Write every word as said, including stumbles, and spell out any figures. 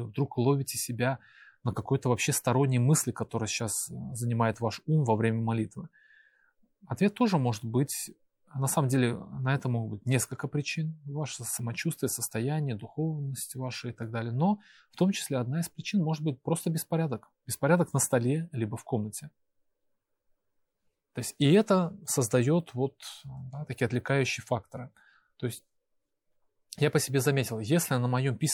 вдруг ловите себя на какой-то вообще сторонней мысли, которая сейчас занимает ваш ум во время молитвы. Ответ тоже может быть, на самом деле, на это могут быть несколько причин. Ваше самочувствие, состояние, духовность ваша и так далее. Но в том числе одна из причин может быть просто беспорядок. Беспорядок на столе, либо в комнате. То есть, и это создает вот, да, такие отвлекающие факторы. То есть я по себе заметил, если на моем письменном